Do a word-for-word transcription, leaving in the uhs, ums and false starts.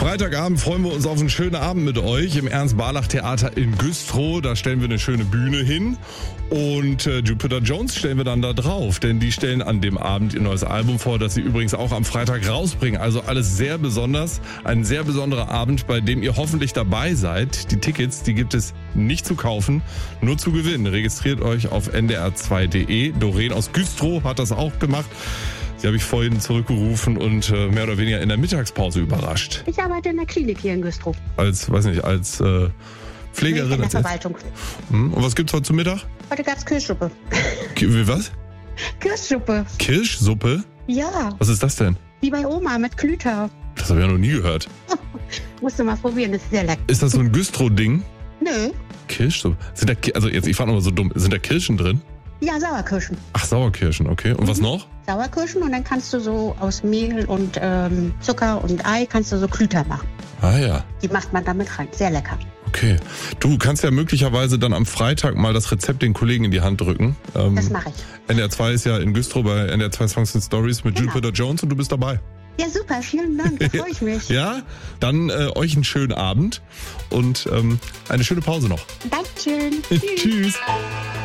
Freitagabend freuen wir uns auf einen schönen Abend mit euch im Ernst-Barlach-Theater in Güstrow. Da stellen wir eine schöne Bühne hin und äh, Jupiter Jones stellen wir dann da drauf, denn die stellen an dem Abend ihr neues Album vor, das sie übrigens auch am Freitag rausbringen. Also alles sehr besonders, ein sehr besonderer Abend, bei dem ihr hoffentlich dabei seid. Die Tickets, die gibt es nicht zu kaufen, nur zu gewinnen. Registriert euch auf n d r zwei punkt d e. Doreen aus Güstrow hat das auch gemacht. Sie habe ich vorhin zurückgerufen und äh, mehr oder weniger in der Mittagspause überrascht. Ich arbeite in der Klinik hier in Güstrow. Als, weiß nicht, als äh, Pflegerin. In der als Verwaltung. Hm, und was gibt's heute zum Mittag? Heute gab's Kirschsuppe. Ki- Wie was? Kirschsuppe. Kirschsuppe? Ja, Was ist das denn? wie bei Oma mit Klüter. Das habe ich ja noch nie gehört. Musst du mal probieren, das ist sehr lecker. Ist das so ein Güstrow-Ding? Nö. Kirschsuppe? Sind da, Ki- also jetzt, ich frage nochmal so dumm, sind da Kirschen drin? Ja, Sauerkirschen. Ach, Sauerkirschen, okay. Und was noch? Sauerkirschen und dann kannst du so aus Mehl und ähm, Zucker und Ei kannst du so Klüter machen. Ah ja, Die macht man damit rein. Sehr lecker. okay. Du kannst ja möglicherweise dann am Freitag mal das Rezept den Kollegen in die Hand drücken. Ähm, Das mache ich. N D R zwei ist ja in Güstrow bei N D R zwei Songs and Stories mit Genau. Jupiter Jones und du bist dabei. Ja, super. Vielen Dank. Da freue ich mich. Ja, dann äh, euch einen schönen Abend und ähm, eine schöne Pause noch. Dankeschön. Tschüss.